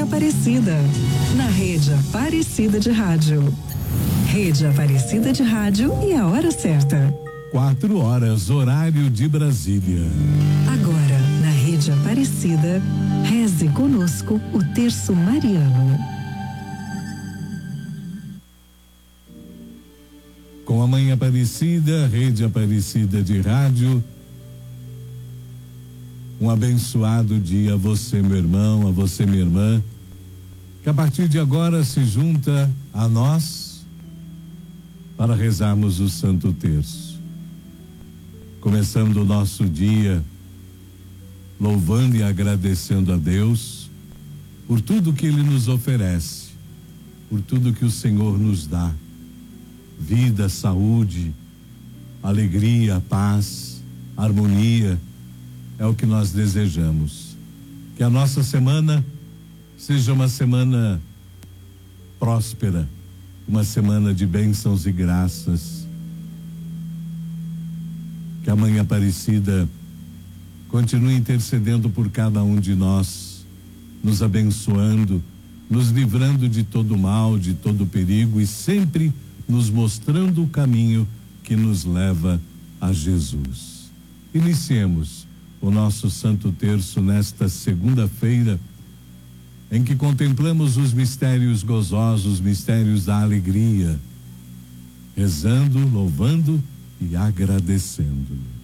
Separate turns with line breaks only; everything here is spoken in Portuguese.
Aparecida, na Rede Aparecida de Rádio. Rede Aparecida de Rádio e a hora certa.
4 horas, horário de Brasília.
Agora, na Rede Aparecida, reze conosco o terço mariano.
Com a Mãe Aparecida, Rede Aparecida de Rádio. Um abençoado dia a você, meu irmão, a você, minha irmã, que a partir de agora se junta a nós para rezarmos o Santo Terço. Começando o nosso dia louvando e agradecendo a Deus por tudo que Ele nos oferece, por tudo que o Senhor nos dá. Vida, saúde, alegria, paz, harmonia, é o que nós desejamos. Que a nossa semana seja uma semana próspera, uma semana de bênçãos e graças. Que a Mãe Aparecida continue intercedendo por cada um de nós, nos abençoando, nos livrando de todo mal, de todo perigo e sempre nos mostrando o caminho que nos leva a Jesus. Iniciemos o nosso Santo Terço nesta segunda-feira, em que contemplamos os mistérios gozosos, mistérios da alegria, rezando, louvando e agradecendo.